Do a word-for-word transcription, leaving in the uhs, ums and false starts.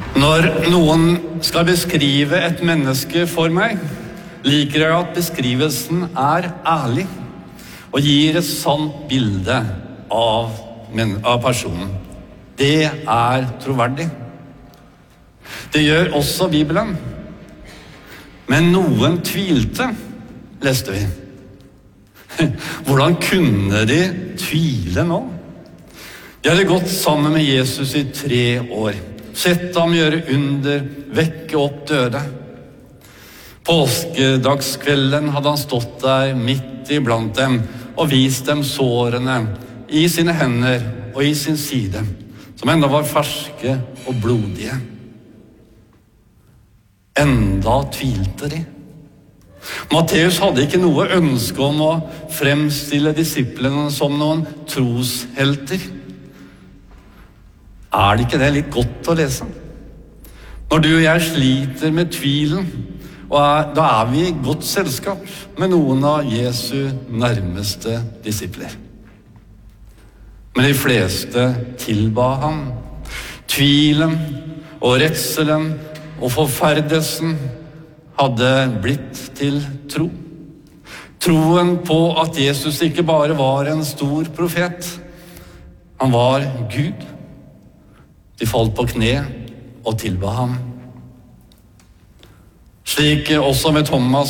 Når noen skal beskrive et menneske for meg, liker jeg at beskrivelsen er ærlig og gir et sant bilde av, av personen. Det er troverdig. Det gjør også Bibelen. Men noen tvilte, leste vi. Hvordan kunne de tvile nå? De hadde gått sammen med Jesus i tre år. Sett ham gjøre under, vekke opp døde. Påskedagskvelden hadde han stått der midt iblant dem og vist dem sårene i sine hender og i sin side, som enda var ferske og blodige. Enda tvilte de. Matteus hadde ikke noe ønske om å fremstille disiplene som noen troshelter. Er det ikke det litt godt å lese? Når du og jeg sliter med tvilen, og er, da er vi i godt selskap med noen av Jesu nærmeste disipler. Men de fleste tilba ham. Tvilen og redselen og forferdelsen hadde blitt til tro. Troen på at Jesus ikke bare var en stor profet, han var Gud. De falt på kne og tilba ham. Slik også med Thomas